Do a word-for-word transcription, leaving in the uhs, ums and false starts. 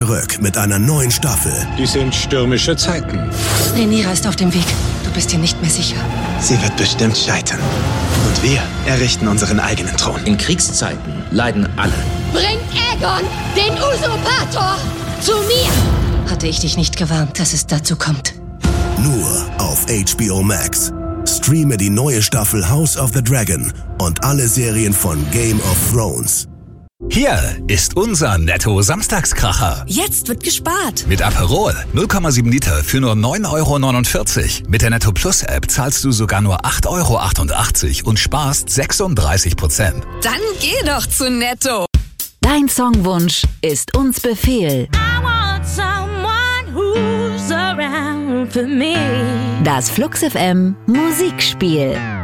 Rück mit einer neuen Staffel. Die sind stürmische Zeiten. Rhaenyra ist auf dem Weg. Du bist dir nicht mehr sicher. Sie wird bestimmt scheitern. Und wir errichten unseren eigenen Thron. In Kriegszeiten leiden alle. Bringt Aegon, den Usurpator, zu mir! Hatte ich dich nicht gewarnt, dass es dazu kommt. Nur auf H B O Max. Streame die neue Staffel House of the Dragon und alle Serien von Game of Thrones. Hier ist unser Netto-Samstagskracher. Jetzt wird gespart. Mit Aperol null Komma sieben Liter für nur neun Euro neunundvierzig. Mit der Netto Plus App zahlst du sogar nur acht Euro achtundachtzig und sparst sechsunddreißig Prozent. Dann geh doch zu Netto. Dein Songwunsch ist uns Befehl. I want someone who's around for me. Das Flux F M Musikspiel.